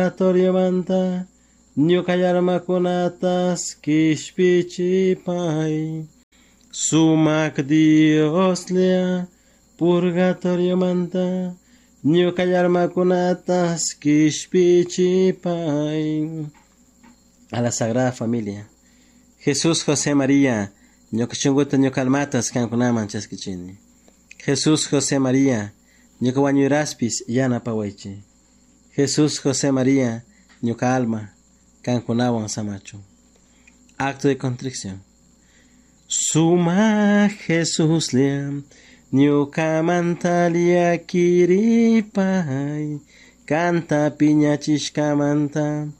Toriamanta, Nyukayarmakunatas Kishpichipay. Sumak Dios lea, Purgatorio manta, Nyukayarmakunatas Kishpichipay. A la Sagrada Familia. Jesús, José, María, Nyokachunguta Nyokalmatas Kankunaman Chaskichini. Jesús, José, María, Nyokawanyuraspis Yana Pawechi. Jesús, José, María, Nyoka Alma, Kankunawan Samachu. Acto de contrición. Suma Jesús liam, Nyoka mantalia kiripay, canta piña chishkamanta.